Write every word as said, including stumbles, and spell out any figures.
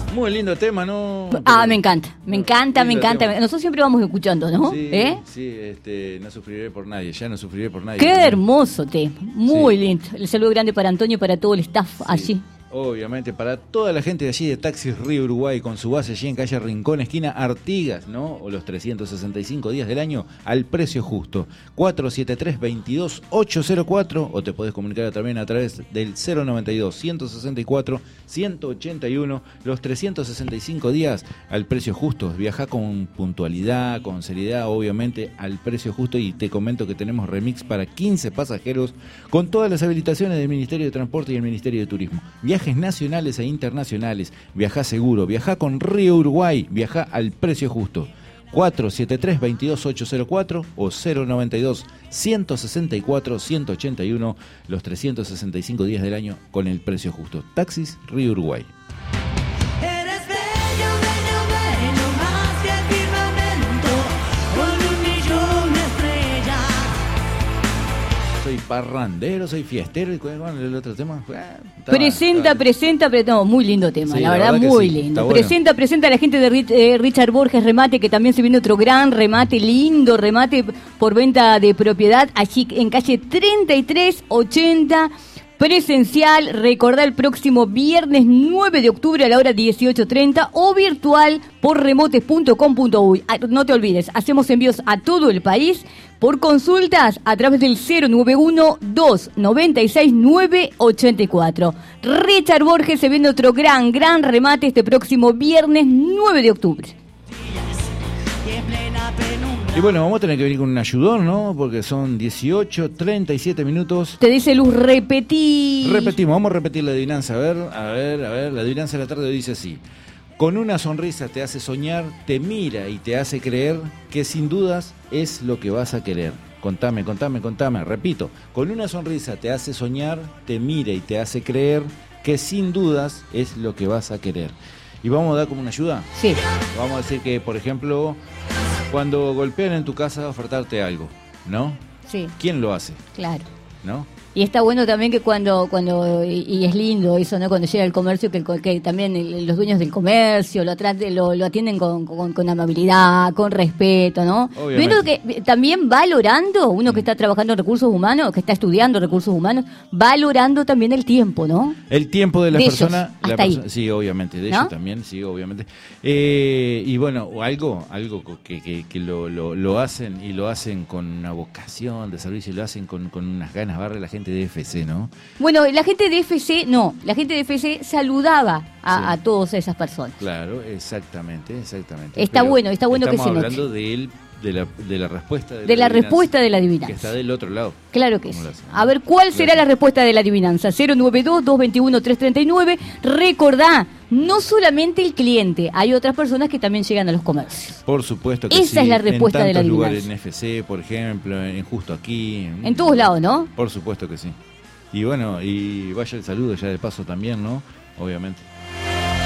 Muy lindo tema, ¿no? Ah, me encanta, me encanta, me encanta. tema. Nosotros siempre vamos escuchando, ¿no? Sí, ¿Eh? sí, este, no sufriré por nadie, ya no sufriré por nadie. Qué hermoso tema, muy Sí. lindo. El saludo grande para Antonio y para todo el staff Sí. allí. Obviamente, para toda la gente de allí de Taxis Río Uruguay, con su base allí en calle Rincón, esquina Artigas, ¿no? O los trescientos sesenta y cinco días del año al precio justo. cuatro siete tres, veintidós ocho cero cuatro, o te podés comunicar también a través del cero noventa y dos, ciento sesenta y cuatro, ciento ochenta y uno. Los trescientos sesenta y cinco días al precio justo. Viajá con puntualidad, con seriedad, obviamente, al precio justo. Y te comento que tenemos remix para quince pasajeros con todas las habilitaciones del Ministerio de Transporte y el Ministerio de Turismo. Viajes nacionales e internacionales. Viajá seguro, viajá con Río Uruguay, viajá al precio justo. cuatro siete tres, veintidós ocho cero cuatro o cero noventa y dos, ciento sesenta y cuatro, ciento ochenta y uno, los trescientos sesenta y cinco días del año con el precio justo. Taxis Río Uruguay. Eres bello, bello, bello, más que el firmamento, con un millón de estrellas. Soy parrandero, soy fiestero. ¿Y cuál es el otro tema? Ah, está- Presenta, está- presenta, pero no, muy lindo tema, Sí, la la verdad, verdad que muy sí, está lindo. bueno. Presenta, presenta a la gente de Rich- eh, Richard Borges Remate, que también se viene otro gran remate, lindo remate por venta de propiedad, allí en calle treinta y tres ochenta, presencial. Recordá el próximo viernes nueve de octubre a la hora dieciocho treinta o virtual por remotes punto com punto uy. Ah, no te olvides, hacemos envíos a todo el país. Por consultas a través del cero nueve uno, dos noventa y seis, nueve ochenta y cuatro. Richard Borges se viene otro gran, gran remate este próximo viernes nueve de octubre. Y en plena penumbra. Y bueno, vamos a tener que venir con un ayudón, ¿no? Porque son dieciocho treinta y siete minutos. Te dice Luz, repetí. Repetimos, vamos a repetir la adivinanza. A ver, a ver, a ver. La adivinanza de la tarde dice así. Con una sonrisa te hace soñar, te mira y te hace creer que sin dudas es lo que vas a querer. Contame, contame, contame. Repito, con una sonrisa te hace soñar, te mira y te hace creer que sin dudas es lo que vas a querer. Y vamos a dar como una ayuda. Sí, Vamos a decir que, por ejemplo, cuando golpean en tu casa a ofertarte algo, ¿no? sí, ¿Quién lo hace? claro. ¿No? Y está bueno también que cuando, cuando y, y es lindo eso, ¿no? Cuando llega el comercio, que, el co- que también el- los dueños del comercio lo, atrate- lo, lo atienden con, con, con amabilidad, con respeto, ¿no? Obviamente. Viendo que también valorando, uno que está trabajando en recursos humanos, que está estudiando recursos humanos, valorando también el tiempo, ¿no? El tiempo de la De ellos, persona, la hasta ahí. perso- sí, obviamente, de ¿No? ellos también, sí, obviamente. Eh, y bueno, o algo, algo co- que, que, que lo, lo, lo hacen y lo hacen con una vocación de servicio, y lo hacen con, con unas ganas, barre la gente de F C, ¿no? Bueno, la gente de F C, no, la gente de F C saludaba a, Sí. a todas esas personas. Claro, exactamente, exactamente. Está bueno, está bueno que estamos se note. hablando de él, de la, de la respuesta de, De la adivinanza, respuesta de la que adivinanza. está del otro lado. Claro que sí. ¿Cómo lo hacen? A ver, ¿cuál será Gracias. la respuesta de la adivinanza? cero nueve dos, dos veintiuno, trescientos treinta y nueve. Recordá, no solamente el cliente, hay otras personas que también llegan a los comercios. Por supuesto que Esa sí. es la respuesta en de la tantos lugares, adivinanza. en F C, por ejemplo, en Justo Aquí. En todos lados, ¿no? Por supuesto que sí. Y bueno, y vaya el saludo ya de paso también, ¿no? Obviamente.